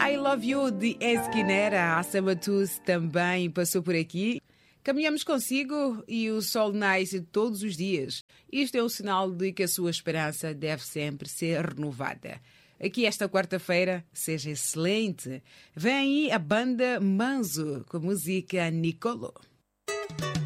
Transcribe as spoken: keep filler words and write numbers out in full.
I Love You de Esquinera. A Samatus também passou por aqui. Caminhamos consigo e o sol nasce todos os dias. Isto é um sinal de que a sua esperança deve sempre ser renovada. Aqui esta quarta-feira seja excelente. Vem aí a banda Manzo com a música Nicolo.